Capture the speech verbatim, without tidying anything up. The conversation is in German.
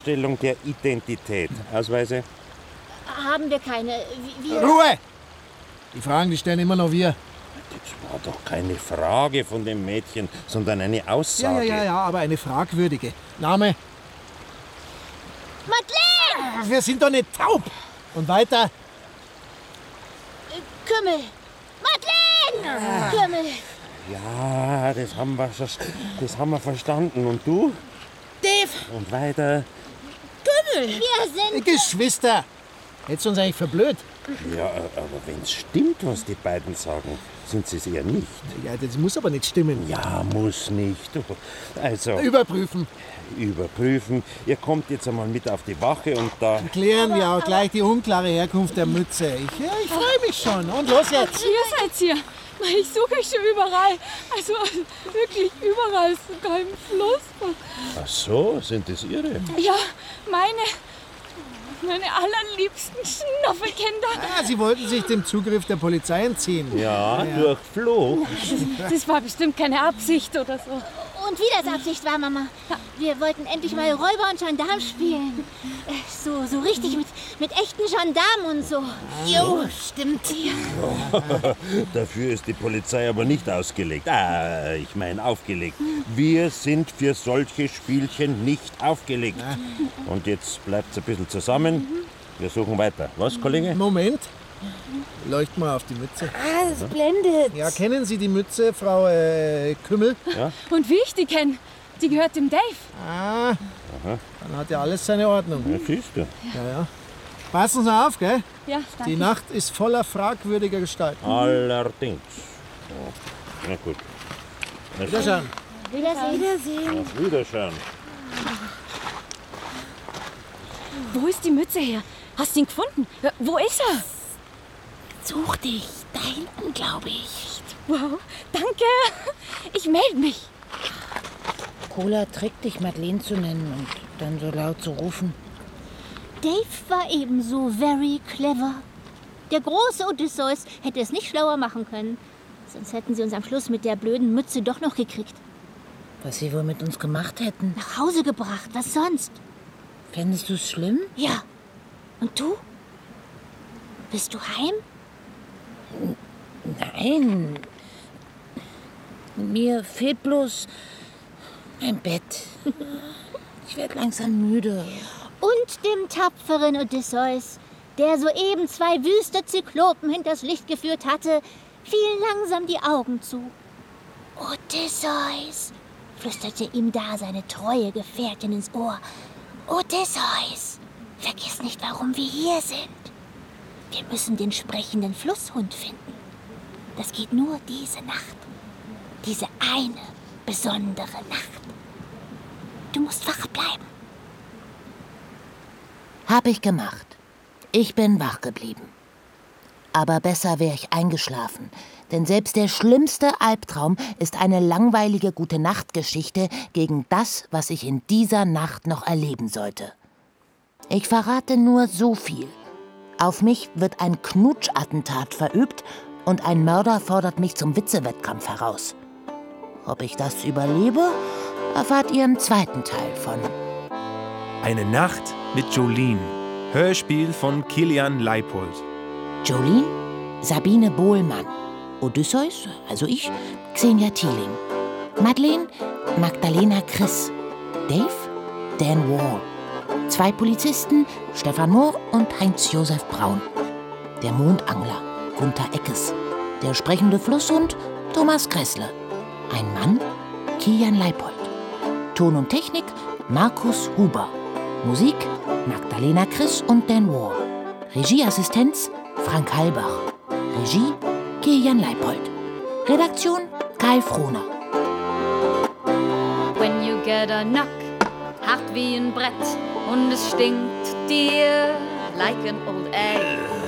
Stellung der Identität. Ausweise? Haben wir keine. Wir Ruhe! Die Fragen, die stellen immer noch wir. Das war doch keine Frage von dem Mädchen, sondern eine Ja, Aussage. ja, ja, ja, aber eine fragwürdige. Name? Madeleine! Wir sind doch nicht taub! Und weiter? Kümmel! Madeleine! Kümmel! Ja, das haben wir, schon- das haben wir verstanden. Und du? Dave! Und weiter? Kümmel! Wir sind. Geschwister! Hättest du uns eigentlich verblöd? Ja, aber wenn es stimmt, was die beiden sagen, sind sie es eher nicht. Ja, das muss aber nicht stimmen. Ja, muss nicht. Also, Überprüfen. überprüfen. Ihr kommt jetzt einmal mit auf die Wache und da... Klären wir auch gleich die unklare Herkunft der Mütze. Ich, ja, ich freue mich schon. Und los jetzt! Ihr seid hier. Ich suche euch schon überall. Also wirklich überall, sogar im Fluss. Ach so, sind das Ihre? Ja, meine, meine allerliebsten Schnuffelkinder. Ah, Sie wollten sich dem Zugriff der Polizei entziehen. Ja, durch Flucht. Das war bestimmt keine Absicht oder so. Und wie das Absicht war, Mama. Wir wollten endlich mal Räuber und Gendarm spielen. Äh, So, so richtig mit, mit echten Gendarmen und so. Jo, stimmt. Dafür ist die Polizei aber nicht ausgelegt. Ah, ich meine aufgelegt. Wir sind für solche Spielchen nicht aufgelegt. Und jetzt bleibt's ein bisschen zusammen. Wir suchen weiter. Was, Kollege? Moment. Leucht mal auf die Mütze. Ah, das blendet. Ja, kennen Sie die Mütze, Frau äh, Kümmel? Und wie ich die kenne, die gehört dem Dave. Ah, dann hat ja alles seine Ordnung. Ja, siehst du. Ja, ja. Passen Sie auf, gell? Ja, danke. Die Nacht ist voller fragwürdiger Gestalten. Allerdings. Ja, na gut. Na, Wiederschauen. Wiedersehen. Wiedersehen. Auf Wiederschauen. Wo ist die Mütze her? Hast du ihn gefunden? Ja, wo ist er? Such dich. Da hinten, glaube ich. Wow, danke. Ich melde mich. Cola trägt dich, Madeleine zu nennen und dann so laut zu rufen. Dave war ebenso very clever. Der große Odysseus hätte es nicht schlauer machen können. Sonst hätten sie uns am Schluss mit der blöden Mütze doch noch gekriegt. Was sie wohl mit uns gemacht hätten. Nach Hause gebracht. Was sonst? Fändest du es schlimm? Ja. Und du? Bist du heim? Nein. Mir fehlt bloß mein Bett. Ich werde langsam müde. Und dem tapferen Odysseus, der soeben zwei wüste Zyklopen hinters Licht geführt hatte, fielen langsam die Augen zu. Odysseus, flüsterte ihm da seine treue Gefährtin ins Ohr. Odysseus, vergiss nicht, warum wir hier sind. Wir müssen den sprechenden Flusshund finden. Das geht nur diese Nacht. Diese eine besondere Nacht. Du musst wach bleiben. Hab ich gemacht. Ich bin wach geblieben. Aber besser wäre ich eingeschlafen, denn selbst der schlimmste Albtraum ist eine langweilige Gute-Nacht-Geschichte gegen das, was ich in dieser Nacht noch erleben sollte. Ich verrate nur so viel. Auf mich wird ein Knutschattentat verübt und ein Mörder fordert mich zum Witzewettkampf heraus. Ob ich das überlebe, erfahrt ihr im zweiten Teil von Eine Nacht mit Jolene. Hörspiel von Kilian Leipold. Jolene, Sabine Bohlmann. Odysseus, also ich, Xenia Thieling. Madeleine, Magdalena Kriss. Dave, Dan Wall. Zwei Polizisten, Stefan Mohr und Heinz-Josef Braun. Der Mondangler, Gunther Eckes. Der sprechende Flusshund, Thomas Kressle. Ein Mann, Kilian Leipold. Ton und Technik, Markus Huber. Musik, Magdalena Kriss und Dan Wall. Regieassistenz, Frank Halbach. Regie, Kilian Leipold. Redaktion, Kai Frohner. When you get a knock, hart wie ein Brett, und es stinkt dir like an old egg.